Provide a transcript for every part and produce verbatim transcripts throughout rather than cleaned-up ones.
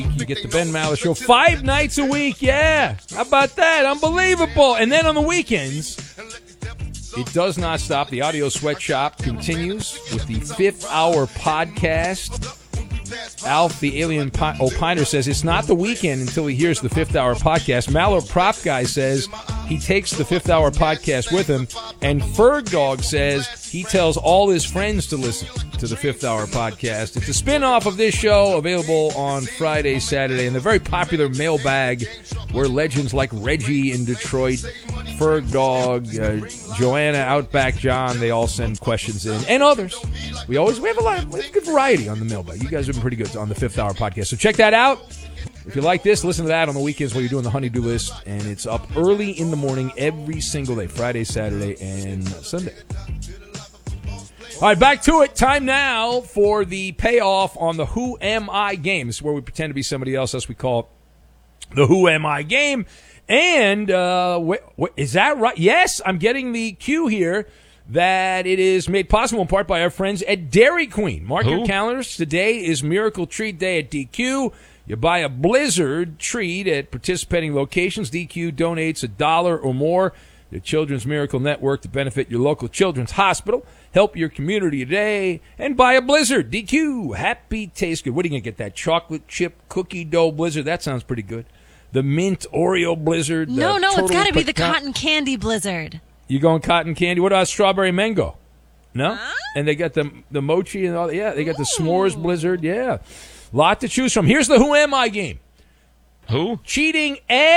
You get the Ben Maller Show five nights a week. Yeah. How about that? Unbelievable. And then on the weekends, it does not stop. The Audio Sweatshop continues with the fifth hour podcast. Alf, the alien pi- opiner, says it's not the weekend until he hears the fifth hour podcast. Maller Prop Guy says he takes the fifth hour podcast with him. And Ferg Dog says he tells all his friends to listen to the fifth hour podcast. It's a spin-off of this show, available on Friday, Saturday, and the very popular Mailbag, where legends like Reggie in Detroit, Ferg Dog, uh, Joanna, Outback John, they all send questions in, and others. We always we have a lot of, we have a good variety on the Mailbag. You guys have been pretty good on the fifth hour podcast. So check that out. If you like this, listen to that on the weekends while you're doing the honey-do list, and it's up early in the morning every single day, Friday, Saturday, and Sunday. All right, back to it. Time now for the payoff on the Who Am I game. This is where we pretend to be somebody else, as we call it the Who Am I game. And uh, wh- wh- is that right? Yes, I'm getting the cue here that it is made possible in part by our friends at Dairy Queen. Mark Who? your calendars. Today is Miracle Treat Day at D Q. You buy a Blizzard treat at participating locations. D Q donates a dollar or more to Children's Miracle Network to benefit your local children's hospital. Help your community today and buy a Blizzard. D Q, happy taste good. What are you going to get, that chocolate chip cookie dough Blizzard? That sounds pretty good. The mint Oreo Blizzard. No, uh, no, it's got to be the pecan- cotton candy Blizzard. You going cotton candy? What about strawberry mango? No? Huh? And they got the the mochi and all that. Yeah, they got the s'mores Blizzard. Yeah. Lot to choose from. Here's the Who Am I game. Who? Cheating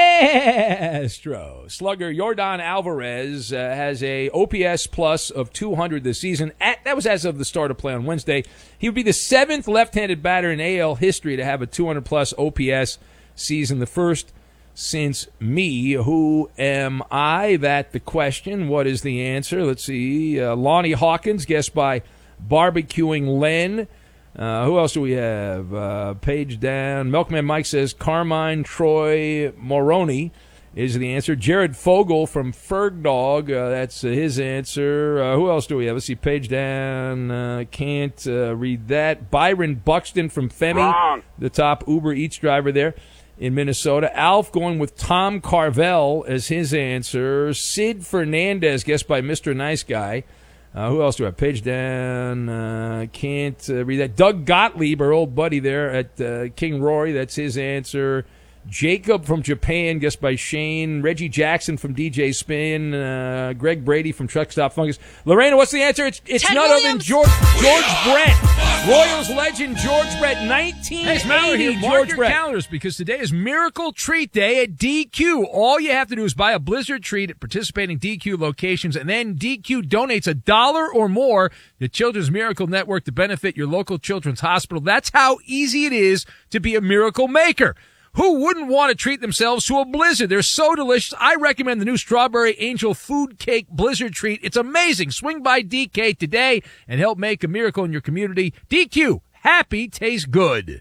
Astro. Slugger Yordan Alvarez uh, has a O P S plus of two hundred this season. At, that was as of the start of play on Wednesday. He would be the seventh left-handed batter in A L history to have a two hundred plus O P S season, the first since me. Who am I? That the question. What is the answer? Let's see. Uh, Lonnie Hawkins, guessed by Barbecuing Len. Uh, who else do we have? Uh, page down. Milkman Mike says Carmine Troy Moroni is the answer. Jared Fogle from Ferg Dog, uh, that's uh, his answer. Uh, who else do we have? Let's see, page down. Uh, can't uh, read that. Byron Buxton from Femi, Wrong. the top Uber Eats driver there in Minnesota. Alf going with Tom Carvel as his answer. Sid Fernandez, guessed by Mister Nice Guy. Uh, who else do I have? Page down. Uh, can't uh, read that. Doug Gottlieb, our old buddy there at uh, King Rory. That's his answer. Jacob from Japan, guessed by Shane. Reggie Jackson from D J Spin. Uh, Greg Brady from Truck Stop Fungus. Lorena, what's the answer? It's, it's Ted none other than Williams. George, George Brett. Royals legend George Brett, nineteen eighty. Hey, Smaller here. Mark George your Brett. calendars, because today is Miracle Treat Day at D Q. All you have to do is buy a Blizzard treat at participating D Q locations, and then D Q donates a dollar or more to Children's Miracle Network to benefit your local children's hospital. That's how easy it is to be a miracle maker. Who wouldn't want to treat themselves to a Blizzard? They're so delicious. I recommend the new Strawberry Angel Food Cake Blizzard treat. It's amazing. Swing by D K today and help make a miracle in your community. D Q, happy tastes good.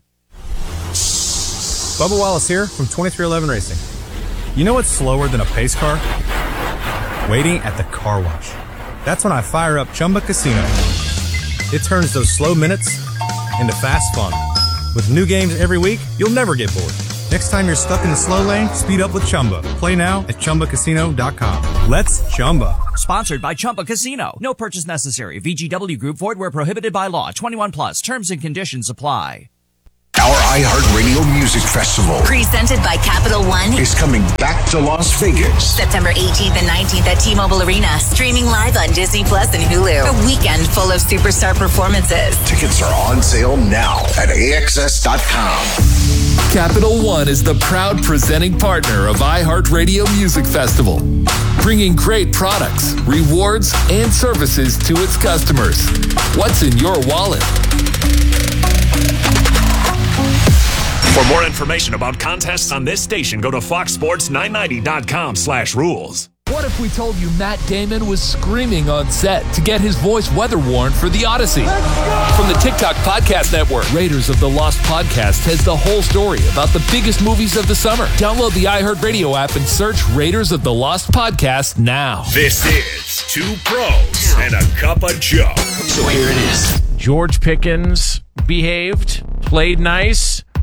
Bubba Wallace here from twenty-three eleven Racing. You know what's slower than a pace car? Waiting at the car wash. That's when I fire up Chumba Casino. It turns those slow minutes into fast fun. With new games every week, you'll never get bored. Next time you're stuck in the slow lane, speed up with Chumba. Play now at Chumba Casino dot com. Let's Chumba. Sponsored by Chumba Casino. No purchase necessary. V G W Group. Void where prohibited by law. twenty-one plus. Terms and conditions apply. Our iHeartRadio Music Festival Presented by Capital One. is coming back to Las Vegas. September eighteenth and nineteenth at T-Mobile Arena. Streaming live on Disney Plus and Hulu. A weekend full of superstar performances. Tickets are on sale now at A X S dot com. Capital One is the proud presenting partner of iHeartRadio Music Festival, bringing great products, rewards, and services to its customers. What's in your wallet? For more information about contests on this station, go to fox sports nine ninety dot com slash rules. What if we told you Matt Damon was screaming on set to get his voice weather worn for the Odyssey? From the TikTok Podcast Network, Raiders of the Lost Podcast has the whole story about the biggest movies of the summer. Download the iHeartRadio app and search Raiders of the Lost Podcast now. This is Two Pros and a Cup of Joe. So here it is. George Pickens behaved, played nice,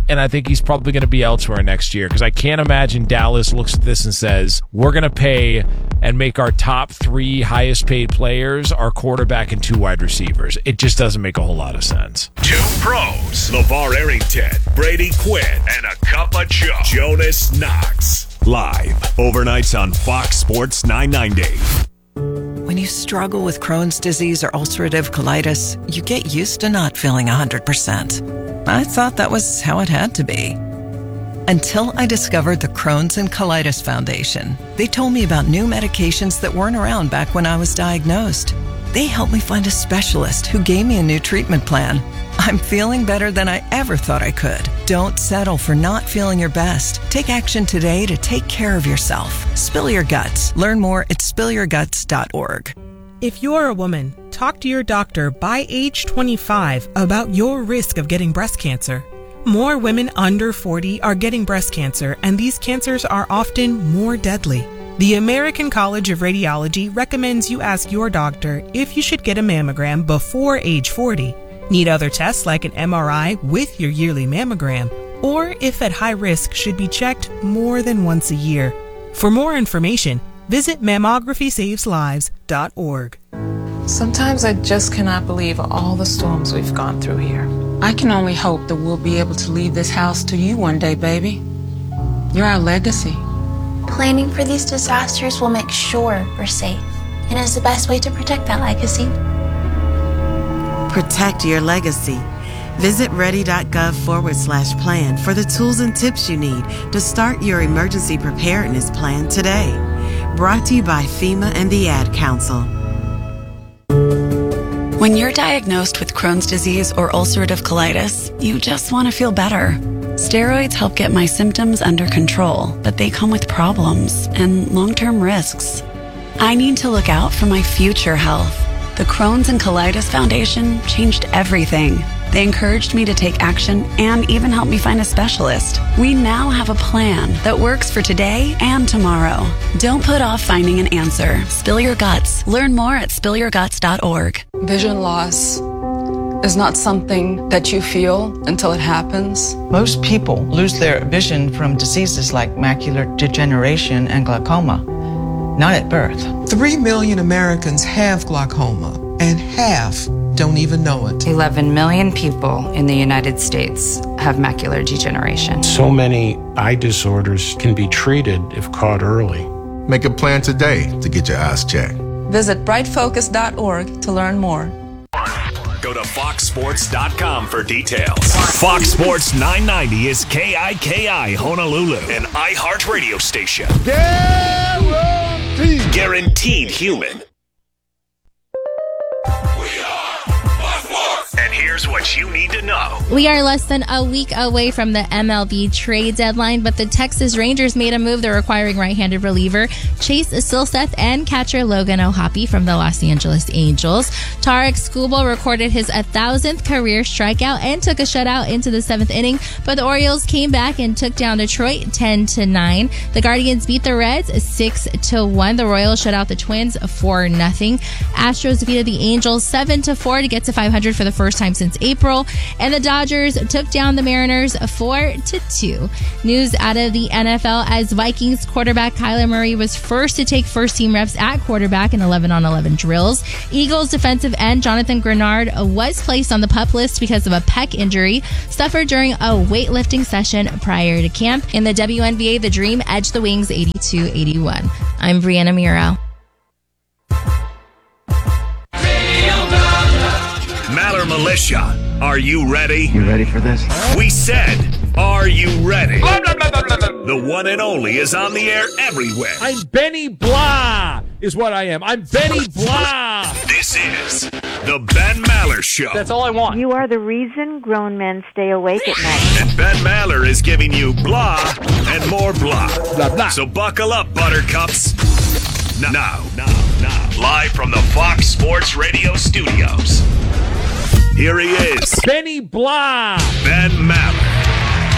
and I think he's probably going to be elsewhere next year because I can't imagine Dallas looks at this and says, we're going to pay and make our top three highest paid players our quarterback and two wide receivers. It just doesn't make a whole lot of sense. Two pros, LeVar Arrington, Brady Quinn, and a cup of Joe, Jonas Knox. Live, overnights on Fox Sports nine ninety. When you struggle with Crohn's disease or ulcerative colitis, you get used to not feeling one hundred percent. I thought that was how it had to be. Until I discovered the Crohn's and Colitis Foundation. They told me about new medications that weren't around back when I was diagnosed. They helped me find a specialist who gave me a new treatment plan. I'm feeling better than I ever thought I could. Don't settle for not feeling your best. Take action today to take care of yourself. Spill your guts. Learn more at spill your guts dot org. If you're a woman, talk to your doctor by age twenty-five about your risk of getting breast cancer. More women under forty are getting breast cancer, and these cancers are often more deadly. The American College of Radiology recommends you ask your doctor if you should get a mammogram before age forty. Need other tests like an M R I with your yearly mammogram, or if at high risk should be checked more than once a year. For more information, visit mammography saves lives dot org. Sometimes I just cannot believe all the storms we've gone through here. I can only hope that we'll be able to leave this house to you one day, baby. You're our legacy. Planning for these disasters will make sure we're safe, and is the best way to protect that legacy. Protect your legacy. Visit ready.gov forward slash plan for the tools and tips you need to start your emergency preparedness plan today. Brought to you by FEMA and the Ad Council. When you're diagnosed with Crohn's disease or ulcerative colitis, you just want to feel better. Steroids help get my symptoms under control, but they come with problems and long-term risks. I need to look out for my future health. The Crohn's and Colitis Foundation changed everything. They encouraged me to take action and even helped me find a specialist. We now have a plan that works for today and tomorrow. Don't put off finding an answer. Spill your guts. Learn more at spill your guts dot org. Vision loss is not something that you feel until it happens. Most people lose their vision from diseases like macular degeneration and glaucoma, not at birth. Three million Americans have glaucoma, and half don't even know it. eleven million people in the United States have macular degeneration. So many eye disorders can be treated if caught early. Make a plan today to get your eyes checked. Visit bright focus dot org to learn more. Go to fox sports dot com for details. Fox Sports nine ninety is K I K I Honolulu, an iHeart radio station. Guaranteed. Guaranteed human. And here's what you need to know. We are less than a week away from the M L B trade deadline, but the Texas Rangers made a move. They're acquiring right-handed reliever Chase Silseth and catcher Logan O'Hoppe from the Los Angeles Angels. Tarek Skubal recorded his one thousandth career strikeout and took a shutout into the seventh inning, but the Orioles came back and took down Detroit ten to nine. The Guardians beat the Reds six to one. The Royals shut out the Twins four nothing. Astros defeated the Angels seven to four to get to five hundred for the first time since April, and the Dodgers took down the Mariners four to two. News out of the N F L as Vikings quarterback Kyler Murray was first to take first team reps at quarterback in eleven on eleven drills. Eagles defensive end Jonathan Grenard was placed on the PUP list because of a pec injury suffered during a weightlifting session prior to camp. In the W N B A, the Dream edged the Wings eighty-two eighty-one. I'm Brianna Miro. Maller Militia, are you ready? You ready for this? We said, are you ready? The one and only is on the air everywhere. I'm Benny Blah, is what I am. I'm Benny Blah. This is the Ben Maller Show. That's all I want. You are the reason grown men stay awake at night. And Ben Maller is giving you blah and more blah. Blah, blah. So buckle up, buttercups. Now, now, now, now, live from the Fox Sports Radio studios. Here he is, Benny Blah. Ben Maller.